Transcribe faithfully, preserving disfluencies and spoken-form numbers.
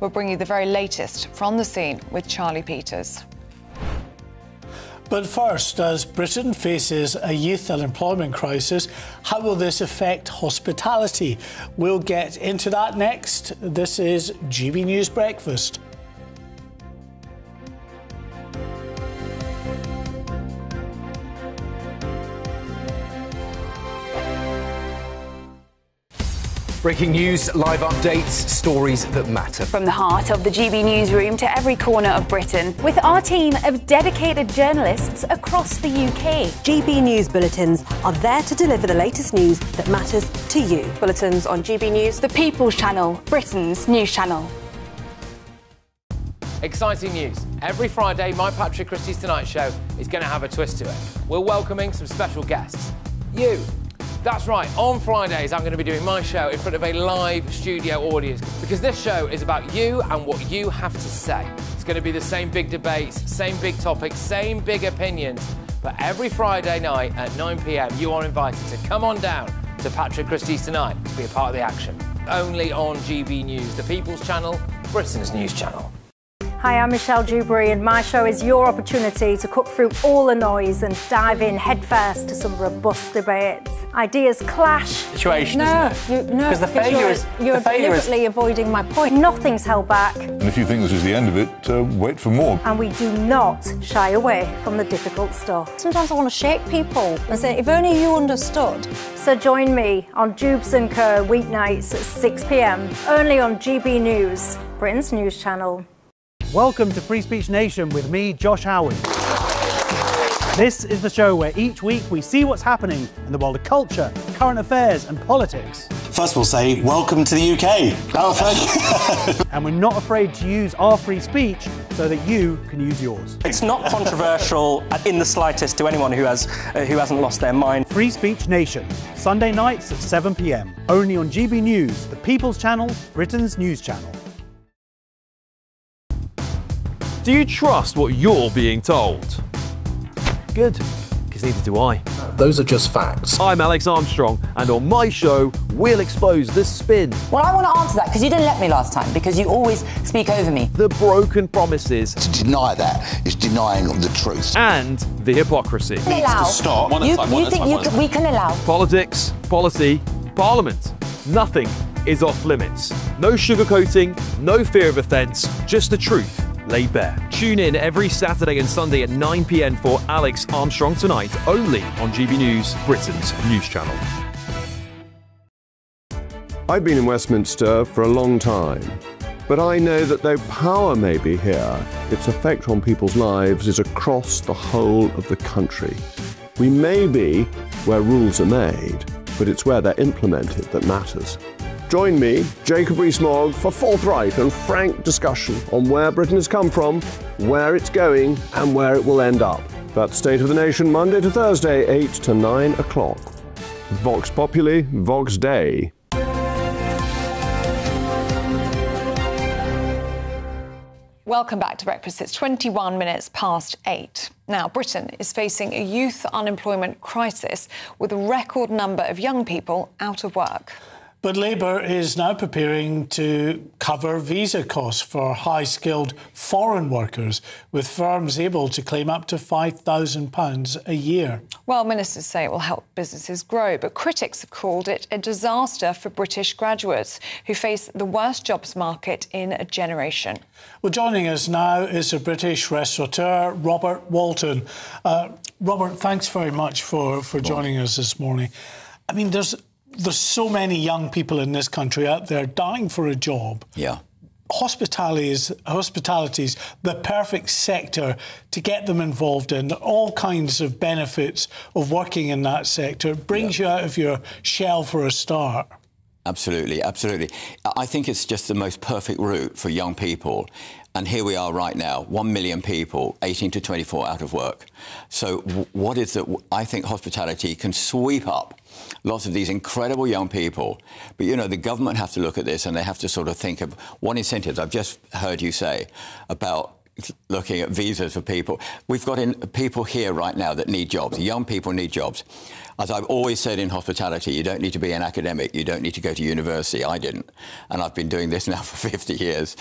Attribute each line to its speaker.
Speaker 1: We'll bring you the very latest from the scene with Charlie Peters.
Speaker 2: But first, as Britain faces a youth unemployment crisis, how will this affect hospitality? We'll get into that next. This is G B News Breakfast.
Speaker 3: Breaking news, live updates, stories that matter.
Speaker 4: From the heart of the G B newsroom to every corner of Britain, with our team of dedicated journalists across the U K.
Speaker 5: G B News Bulletins are there to deliver the latest news that matters to you.
Speaker 4: Bulletins on G B News, the People's Channel, Britain's news channel.
Speaker 6: Exciting news. Every Friday, my Patrick Christie's Tonight Show is going to have a twist to it. We're welcoming some special guests. You. That's right, on Fridays I'm going to be doing my show in front of a live studio audience because this show is about you and what you have to say. It's going to be the same big debates, same big topics, same big opinions, but every Friday night at nine p m you are invited to come on down to Patrick Christie's Tonight to be a part of the action. Only on G B News, the People's Channel, Britain's news channel.
Speaker 7: Hi, I'm Michelle Dewberry and my show is your opportunity to cut through all the noise and dive in headfirst to some robust debates. Ideas clash.
Speaker 8: Situation,
Speaker 7: no,
Speaker 8: isn't it?
Speaker 7: You, no,
Speaker 8: because the failure
Speaker 7: you're,
Speaker 8: is
Speaker 7: you're
Speaker 8: the failure
Speaker 7: deliberately
Speaker 8: is...
Speaker 7: avoiding my point. Nothing's held back.
Speaker 9: And if you think this is the end of it, uh, wait for more.
Speaker 7: And we do not shy away from the difficult stuff.
Speaker 10: Sometimes I want to shake people and say, if only you understood.
Speaker 7: So join me on Jubes and Co weeknights at six p m only on G B News, Britain's news channel.
Speaker 11: Welcome to Free Speech Nation with me, Josh Howard. This is the show where each week we see what's happening in the world of culture, current affairs and politics.
Speaker 12: First we'll say, welcome to the U K. Oh, thank you.
Speaker 11: And we're not afraid to use our free speech so that you can use yours.
Speaker 8: It's not controversial in the slightest to anyone who, has, uh, who hasn't lost their mind.
Speaker 11: Free Speech Nation, Sunday nights at seven p m only on G B News, the People's Channel, Britain's news channel.
Speaker 13: Do you trust what you're being told? Good, because neither do I.
Speaker 14: Those are just facts.
Speaker 13: I'm Alex Armstrong, and on my show, we'll expose the spin.
Speaker 15: Well, I want to answer that, because you didn't let me last time, because you always speak over me.
Speaker 13: The broken promises.
Speaker 16: To deny that is denying the truth.
Speaker 13: And the hypocrisy.
Speaker 15: Needs to
Speaker 16: stop.
Speaker 15: One you, time, you think you can, we can allow?
Speaker 13: Politics, policy, parliament. Nothing is off limits. No sugarcoating, no fear of offence, just the truth laid bare. Tune in every Saturday and Sunday at nine p m for Alex Armstrong Tonight, only on G B News, Britain's news channel.
Speaker 17: I've been in Westminster for a long time, but I know that though power may be here, its effect on people's lives is across the whole of the country. We may be where rules are made, but it's where they're implemented that matters. Join me, Jacob Rees-Mogg, for forthright and frank discussion on where Britain has come from, where it's going, and where it will end up. That's State of the Nation, Monday to Thursday, eight to nine o'clock. Vox Populi, Vox Dei.
Speaker 1: Welcome back to Breakfast. It's twenty-one minutes past eight. Now, Britain is facing a youth unemployment crisis with a record number of young people out of work.
Speaker 2: But Labour is now preparing to cover visa costs for high-skilled foreign workers, with firms able to claim up to five thousand pounds a year.
Speaker 1: Well, ministers say it will help businesses grow, but critics have called it a disaster for British graduates who face the worst jobs market in a generation.
Speaker 2: Well, joining us now is a British restaurateur, Robert Walton. Uh, Robert, thanks very much for, for joining us this morning. I mean, there's... There's so many young people in this country out there dying for a job.
Speaker 16: Yeah.
Speaker 2: Hospitality is, hospitality is the perfect sector to get them involved in. All kinds of benefits of working in that sector. It brings yeah. you out of your shell for a start.
Speaker 16: Absolutely, absolutely. I think it's just the most perfect route for young people. And here we are right now, one million people, eighteen to twenty-four, out of work. So what is it? I think hospitality can sweep up lots of these incredible young people. But, you know, the government have to look at this and they have to sort of think of what incentives. I've just heard you say about looking at visas for people. We've got in people here right now that need jobs. Young people need jobs. As I've always said in hospitality, you don't need to be an academic. You don't need to go to university. I didn't. And I've been doing this now for fifty years.